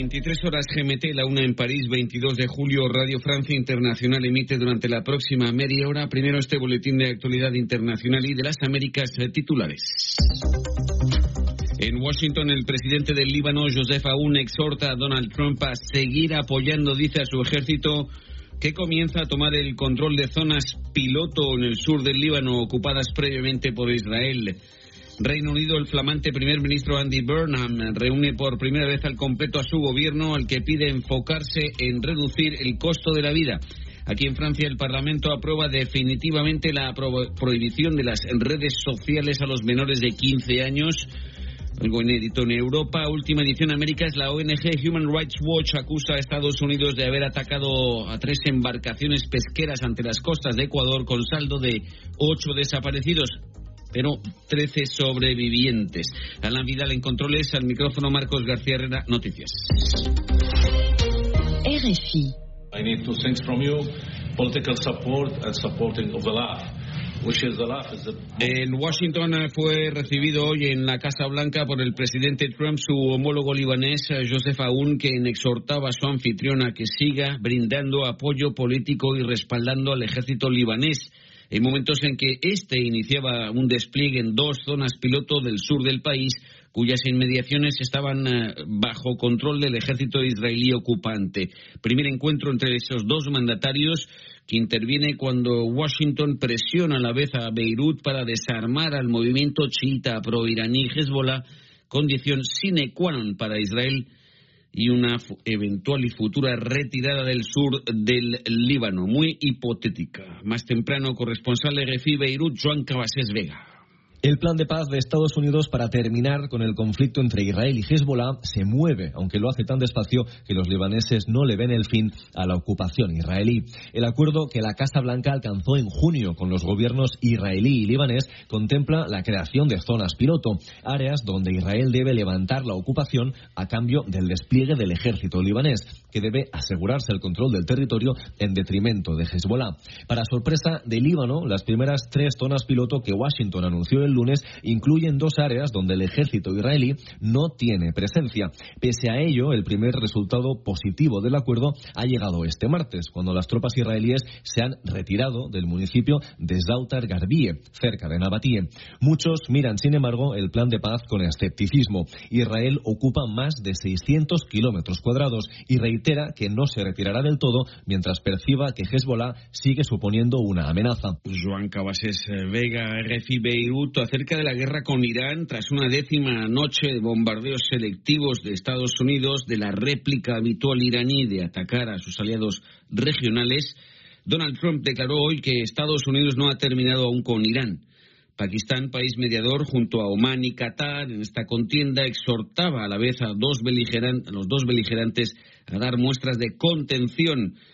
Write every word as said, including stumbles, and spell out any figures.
veintitrés horas G M T, la una en París, veintidós de julio, Radio Francia Internacional emite durante la próxima media hora primero este boletín de actualidad internacional y de las Américas eh, titulares. En Washington, el presidente del Líbano, Joseph Aoun, exhorta a Donald Trump a seguir apoyando, dice, a su ejército, que comienza a tomar el control de zonas piloto en el sur del Líbano ocupadas previamente por Israel. Reino Unido, el flamante primer ministro Andy Burnham reúne por primera vez al completo a su gobierno, al que pide enfocarse en reducir el costo de la vida. Aquí en Francia, el Parlamento aprueba definitivamente la pro- prohibición de las redes sociales a los menores de quince años. Algo inédito en Europa. Última edición Américas, la O N G Human Rights Watch acusa a Estados Unidos de haber atacado a tres embarcaciones pesqueras ante las costas de Ecuador con saldo de ocho desaparecidos, pero trece sobrevivientes. Alan Vidal en controles, al micrófono Marcos García Herrera, Noticias. R F I. I need two things from you: political support and supporting of the L A F. En Washington fue recibido hoy en la Casa Blanca por el presidente Trump su homólogo libanés Joseph Aoun, quien exhortaba a su anfitriona que siga brindando apoyo político y respaldando al ejército libanés en momentos en que este iniciaba un despliegue en dos zonas piloto del sur del país, cuyas inmediaciones estaban bajo control del ejército israelí ocupante. Primer encuentro entre esos dos mandatarios, que interviene cuando Washington presiona a la vez a Beirut para desarmar al movimiento chiita pro-iraní Hezbollah, condición sine qua non para Israel y una eventual y futura retirada del sur del Líbano, muy hipotética. Más temprano, corresponsal R F I Beirut, Joan Cabasés Vega. El plan de paz de Estados Unidos para terminar con el conflicto entre Israel y Hezbollah se mueve, aunque lo hace tan despacio que los libaneses no le ven el fin a la ocupación israelí. El acuerdo que la Casa Blanca alcanzó en junio con los gobiernos israelí y libanés contempla la creación de zonas piloto, áreas donde Israel debe levantar la ocupación a cambio del despliegue del ejército libanés, que debe asegurarse el control del territorio en detrimento de Hezbollah. Para sorpresa de Líbano, las primeras tres zonas piloto que Washington anunció el lunes incluyen dos áreas donde el ejército israelí no tiene presencia. Pese a ello, el primer resultado positivo del acuerdo ha llegado este martes, cuando las tropas israelíes se han retirado del municipio de Zautar Garbie, cerca de Nabatie. Muchos miran, sin embargo, el plan de paz con escepticismo. Israel ocupa más de seiscientos kilómetros cuadrados y reitera que no se retirará del todo mientras perciba que Hezbollah sigue suponiendo una amenaza. Joan Cabasés Vega, R F I Beirut, acerca de la guerra con Irán, tras una décima noche de bombardeos selectivos de Estados Unidos, de la réplica habitual iraní de atacar a sus aliados regionales. Donald Trump declaró hoy que Estados Unidos no ha terminado aún con Irán. Pakistán, país mediador, junto a Omán y Qatar en esta contienda, exhortaba a la vez a, dos beligeran- a los dos beligerantes a dar muestras de contención